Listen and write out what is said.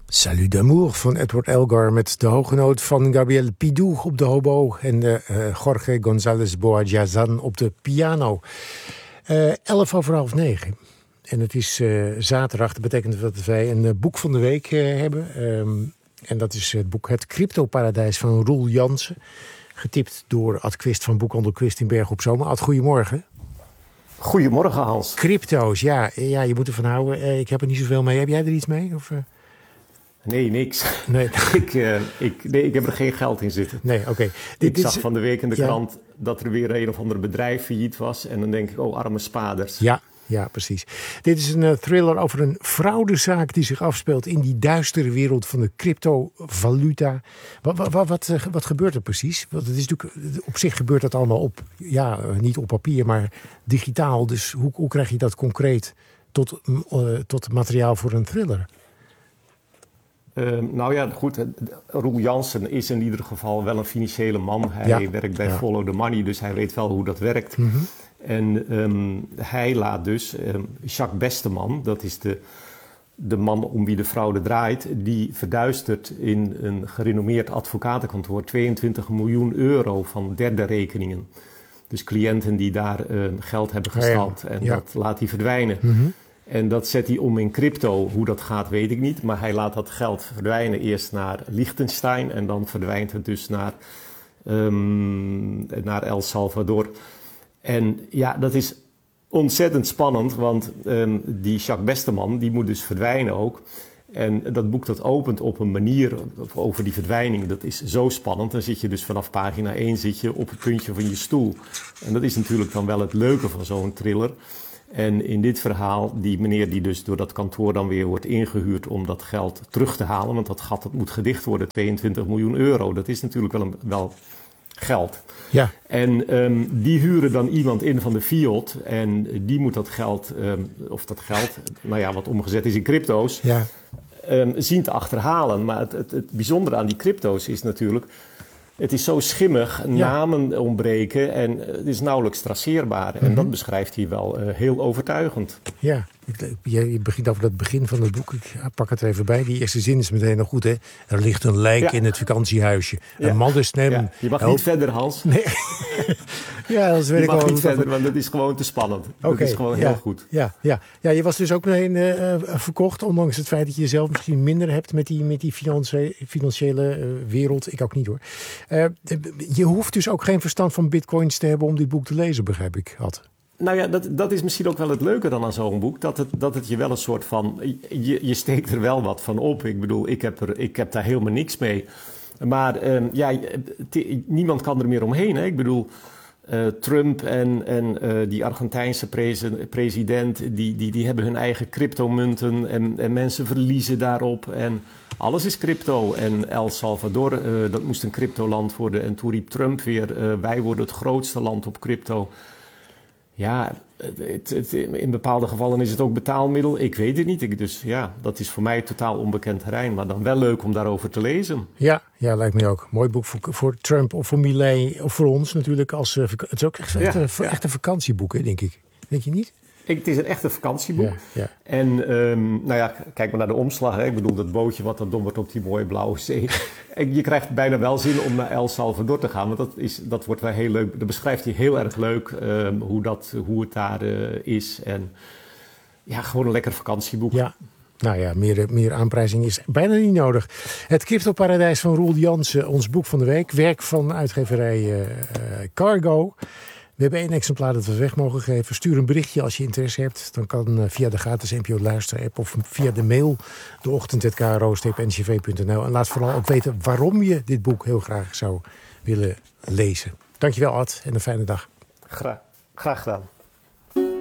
Salut d'amour van Edward Elgar met de hoge noot van Gabriel Pidou op de hobo en Jorge González Boayazan op de piano. 9:11. En het is zaterdag, dat betekent dat wij een boek van de week hebben. En dat is het boek Het Cryptoparadijs van Roel Jansen. Getipt door Ad Quist van Boekhandel Quist in Bergen op Zoom. Ad, goedemorgen. Goedemorgen, Hans. Crypto's, ja, je moet ervan houden. Ik heb er niet zoveel mee. Heb jij er iets mee? Of, Nee, niks. Nee. ik heb er geen geld in zitten. Nee, oké. Ik zag van de week in de krant dat er weer een of ander bedrijf failliet was. En dan denk ik, arme spaders. Ja, precies. Dit is een thriller over een fraudezaak die zich afspeelt in die duistere wereld van de cryptovaluta. Wat gebeurt er precies? Want het is natuurlijk, op zich gebeurt dat allemaal niet op papier, maar digitaal. Dus hoe krijg je dat concreet tot materiaal voor een thriller? Goed. Roel Jansen is in ieder geval wel een financiële man. Hij werkt bij Follow the Money, dus hij weet wel hoe dat werkt. Mm-hmm. En hij laat dus Jacques Besteman, dat is de man om wie de fraude draait, die verduistert in een gerenommeerd advocatenkantoor 22 miljoen euro van derde rekeningen. Dus cliënten die daar geld hebben gestald. En dat laat hij verdwijnen. Mm-hmm. En dat zet hij om in crypto. Hoe dat gaat, weet ik niet. Maar hij laat dat geld verdwijnen eerst naar Liechtenstein. En dan verdwijnt het dus naar El Salvador. En ja, dat is ontzettend spannend. Want die Jacques Besteman, die moet dus verdwijnen ook. En dat boek dat opent op een manier over die verdwijning. Dat is zo spannend. Dan zit je dus vanaf pagina 1 op het puntje van je stoel. En dat is natuurlijk dan wel het leuke van zo'n thriller. En in dit verhaal, die meneer die dus door dat kantoor dan weer wordt ingehuurd om dat geld terug te halen. Want dat gat moet gedicht worden, 22 miljoen euro. Dat is natuurlijk wel geld. Ja. En die huren dan iemand in van de Fiat. En die moet dat geld, wat omgezet is in crypto's, zien te achterhalen. Maar het bijzondere aan die crypto's is natuurlijk, het is zo schimmig, namen ontbreken en het is nauwelijks traceerbaar. En dat beschrijft hij wel heel overtuigend. Ja, je begint over het begin van het boek. Ik pak het er even bij. Die eerste zin is meteen nog goed, hè? Er ligt een lijk in het vakantiehuisje. Een maddenstem. Ja. Je mag niet verder, Hans. Nee. Dat weet ik wel. Je mag niet verder, want dat is gewoon te spannend. Dat is gewoon heel goed. Ja, je was dus ook meteen verkocht, ondanks het feit dat je jezelf misschien minder hebt met die financiële wereld. Ik ook niet, hoor. Je hoeft dus ook geen verstand van bitcoins te hebben om dit boek te lezen, begrijp ik, Ad. Nou ja, dat is misschien ook wel het leuke dan aan zo'n boek. Dat het je wel een soort van... Je steekt er wel wat van op. Ik bedoel, ik heb daar helemaal niks mee. Maar niemand kan er meer omheen. Hè? Ik bedoel, Trump en die Argentijnse president, die hebben hun eigen cryptomunten en mensen verliezen daarop. En alles is crypto. En El Salvador, dat moest een cryptoland worden. En toen riep Trump weer, wij worden het grootste land op crypto. Ja, in bepaalde gevallen is het ook betaalmiddel. Ik weet het niet. Dus ja, dat is voor mij totaal onbekend terrein. Maar dan wel leuk om daarover te lezen. Ja, lijkt me ook. Mooi boek voor Trump of voor Milei of voor ons natuurlijk. Het is ook echt een vakantieboek, hè, denk ik. Denk je niet? Het is een echte vakantieboek. Ja. En kijk maar naar de omslag. Hè. Ik bedoel, dat bootje wat dan dobbert op die mooie blauwe zee. En je krijgt bijna wel zin om naar El Salvador te gaan. Want dat wordt wel heel leuk. Dat beschrijft hij heel erg leuk hoe het daar is. En ja, gewoon een lekker vakantieboek. Ja. Nou ja, meer aanprijzing is bijna niet nodig. Het Cryptoparadijs van Roel Jansen, ons boek van de week. Werk van uitgeverij Cargo. We hebben 1 exemplaar dat we weg mogen geven. Stuur een berichtje als je interesse hebt. Dan kan via de gratis NPO Luister-app of via de mail deochtend@kro-ncv.nl. En laat vooral ook weten waarom je dit boek heel graag zou willen lezen. Dankjewel, Ad, en een fijne dag. Graag gedaan.